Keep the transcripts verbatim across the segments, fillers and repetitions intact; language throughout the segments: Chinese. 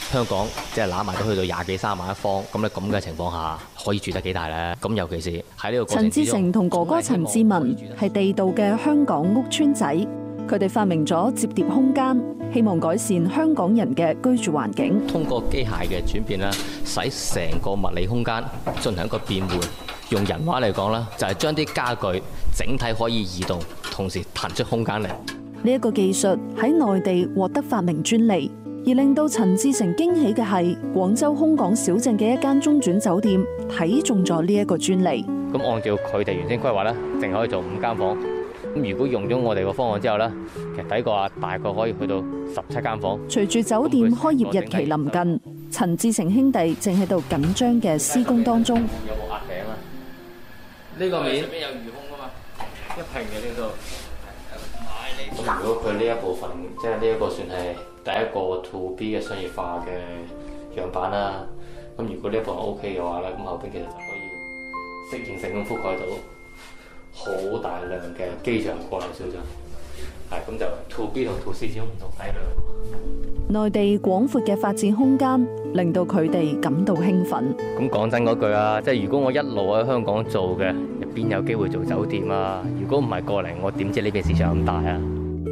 香港即係揦埋都去到廿幾三十萬一方，咁咧咁嘅情況下，可以住得幾大咧？咁尤其是喺呢個過程之中， 陳志成同哥哥陳志文係地道嘅香港屋邨仔，佢哋發明咗摺疊空間，希望改善香港人嘅居住環境。 通過機械嘅轉變啦，使成個物理空間進行一個變換。用人話嚟講啦，就係將啲家具整體可以移動，同時騰出空間嚟。 呢一個技術喺內地獲得發明專利，而令到陳志成驚喜嘅係，廣州空港小鎮嘅一間中轉酒店睇中咗呢一個專利。 咁按照佢哋原先規劃咧，淨可以做五間房。咁如果用咗我哋個方案之後咧，其實抵過啊，大概可以去到十七間房。 隨住酒店開業日期臨近，陳志成兄弟正喺度緊張嘅施工當中。 有冇壓頂啊？呢個面上邊有魚空噶嘛，一平嘅呢度。咁如果佢呢一部分，即係呢一個算係第一個 to B 嘅商業化嘅樣板啦。咁如果呢一部分 OK 嘅話咧，咁後邊其實就可以適應性咁覆蓋到好大量嘅機場過嚟小鎮。係咁就 to B 同 to C 之中唔同體量。 內地廣闊嘅發展空間令到佢哋感到興奮。 咁講真嗰句啊，即係如果我一路喺香港做嘅，邊有機會做酒店啊？如果唔係過嚟，我點知呢邊市場咁大啊？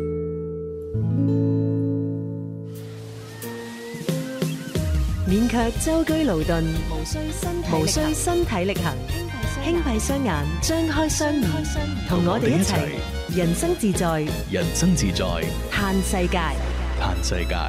免卻舟車勞頓，無需身體無需身體力行，輕閉雙眼，張開雙眼，同我哋一齊人生自在， 人生自在， 嘆世界， 嘆世界。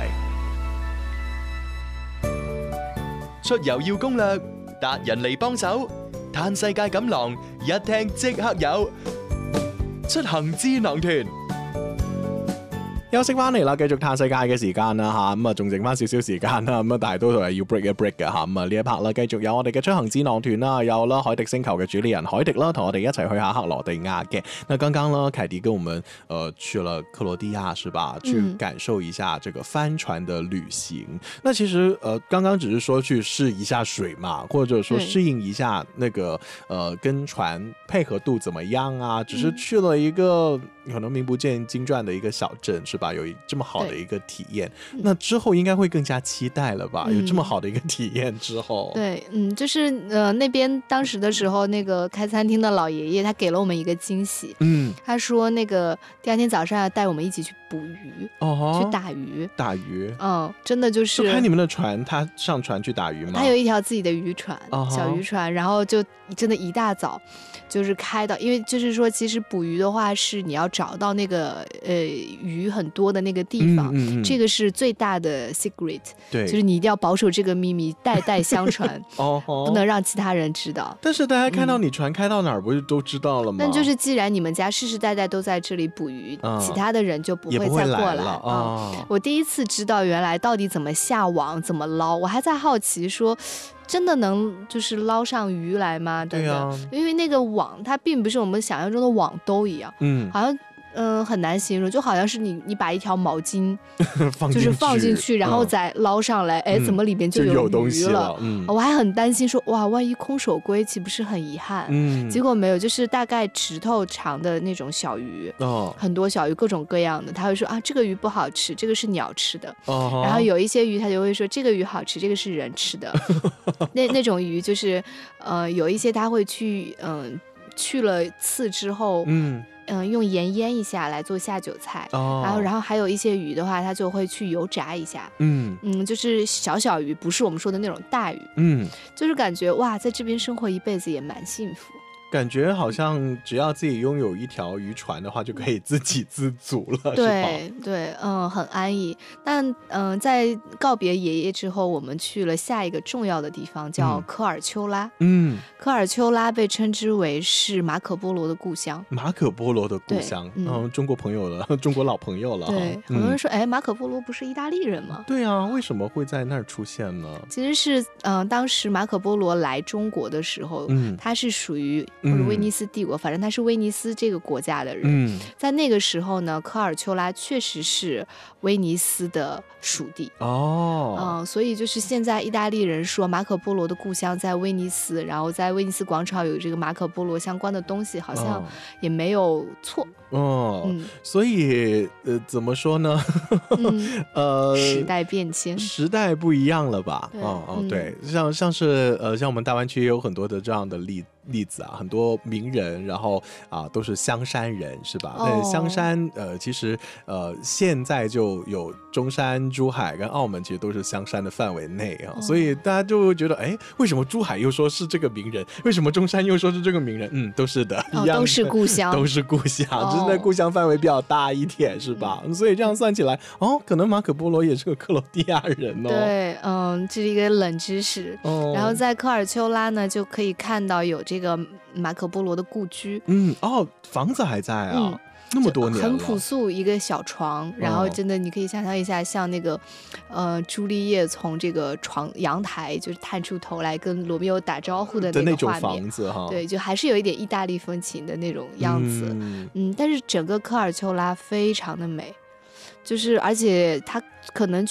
出遊要攻略，達人嚟幫手，嘆世界錦囊一聽即刻有，出行智囊團。 休息翻嚟啦，繼續嘆世界嘅時間啦吓，咁啊仲剩翻少少時間啦，咁啊但係都係要 break 一 break 嘅吓，咁啊呢一 part 啦，繼續有我哋嘅出行智囊團啦，有啦海迪星球嘅主理人海迪啦，同我哋一齊去下克羅地亞嘅。那剛剛啦，凱迪跟我們呃去了克羅地亞是吧？去感受一下這個帆船的旅行。嗯、那其實呃剛剛只是說去試一下水嘛，或者說適應一下那個呃跟船配合度怎麼樣啊？只是去了一個可能名不見經傳的一個小鎮，是吧？有這麼好的一個體驗，那之後應該會更加期待了吧？有這麼好的一個體驗之後， 對，嗯，就是呃那邊當時的時候，那個開餐廳的老爺爺他給了我們一個驚喜，嗯，他說那個第二天早上要帶我們一起去捕魚，哦，去打魚， 打魚， 嗯，真的就是就開你們的船，他上船去打魚嗎？ 他有一條自己的漁船，小漁船，然後就真的一大早就是開到，因為就是說其實捕魚的話是你要找到那個呃魚很多的那個地方，嗯嗯嗯，這個是最大的 secret， 對，就是你一定要保守這個秘密，代代相傳，哦，不能讓其他人知道。 但是大家看到你船開到哪兒，不是都知道了嗎？ 那就是既然你們家世世代代都在這裡捕魚，嗯，其他的人就不會再過來了。哦，嗯，我第一次知道原來到底怎麼下網，怎麼撈，我還在好奇說，真的能就是撈上魚來嗎？對啊，因為那個網它並不是我們想象中的網兜一樣，嗯，好像。嗯，很難形容，就好像是你你把一條毛巾，就是放進去，然後再撈上來，哎、嗯，怎麼裡面就有魚了？嗯，我還很擔心說，哇，萬一空手歸期，不是很遺憾？嗯，結果沒有，就是大概指頭長的那種小魚，哦，很多小魚，各種各樣的，他會說啊，這個魚不好吃，這個是鳥吃的。哦，然後有一些魚，他就會說這個魚好吃，這個是人吃的。那那種魚就是，呃，有一些他會去，嗯、呃，去了刺之後，嗯。嗯，用鹽醃一下來做下酒菜，哦，然後然後還有一些魚的話，它就會去油炸一下，嗯嗯，就是小小魚，不是我們說的那種大魚，嗯，就是感覺哇，在這邊生活一輩子也蠻幸福。 感覺好像只要自己擁有一條漁船的話，就可以自給自足了， 對對，嗯，很安逸。但嗯，在告別爺爺之後，我們去了下一個重要的地方，叫科爾丘拉。嗯，科爾丘拉被稱之為是馬可波羅的故鄉。 馬可波羅的故鄉，嗯，嗯，中國朋友了，中國老朋友了。 對，很多人說，哎，馬可波羅不是意大利人嗎？ 對啊，為什麼會在那兒出現呢？ 其實是，嗯，當時馬可波羅來中國的時候，嗯，他是屬於或者威尼斯帝国，嗯、反正他是威尼斯这个国家的人。 嗯， 在那个时候呢，科尔丘拉确实是威尼斯的属地。 哦， 嗯，所以就是现在意大利人说马可波罗的故乡在威尼斯，然后在威尼斯广场有这个马可波罗相关的东西，好像也没有错。 哦， 嗯， 所以呃，怎么说呢？ 嗯、呃，时代变迁， 时代不一样了吧？哦哦， 嗯、 对，像像是呃，像我们大湾区也有很多的这样的例例子啊，很多名人，然后啊都是香山人，是吧？那、哦、香山呃，其实呃现在就有中山、珠海跟澳门，其实都是香山的范围内啊，哦、所以大家就会觉得，哎，为什么珠海又说是这个名人？为什么中山又说是这个名人？嗯，都是的， 哦、 一样的， 都是故乡， 都是故乡。哦真的故乡范围比较大一点，是吧？嗯、所以这样算起来，哦，可能马可波罗也是个克罗地亚人哦。 对，嗯，这是一个冷知识。哦、然后在科尔丘拉呢，就可以看到有这个马可波罗的故居。 嗯，哦，房子还在啊。嗯那么多年了， 很朴素，一个小床，然后真的你可以想象一下，像那个，呃，朱丽叶从这个床阳台就是探出头来跟罗密欧打招呼的那个画面， 房子哈， 对，就还是有一点意大利风情的那种样子，嗯，嗯但是整个科尔丘拉非常的美，就是而且它可能